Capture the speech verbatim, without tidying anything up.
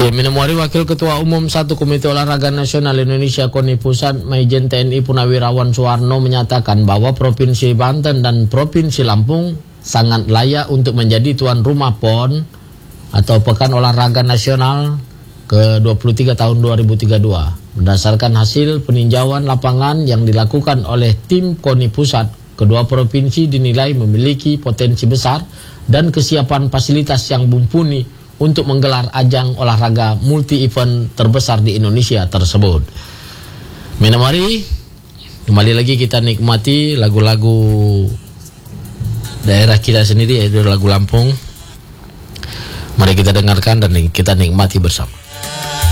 Menemui Wakil Ketua Umum satu Komite Olahraga Nasional Indonesia KONI Pusat, Maijen T N I Purnawirawan Suwarno menyatakan bahwa Provinsi Banten dan Provinsi Lampung sangat layak untuk menjadi tuan rumah P O N atau Pekan Olahraga Nasional ke dua puluh tiga tahun dua ribu tiga puluh dua. Berdasarkan hasil peninjauan lapangan yang dilakukan oleh tim KONI Pusat, kedua provinsi dinilai memiliki potensi besar dan kesiapan fasilitas yang mumpuni untuk menggelar ajang olahraga multi-event terbesar di Indonesia tersebut. Mari kembali lagi kita nikmati lagu-lagu daerah kita sendiri, yaitu lagu Lampung. Mari kita dengarkan dan kita nikmati bersama.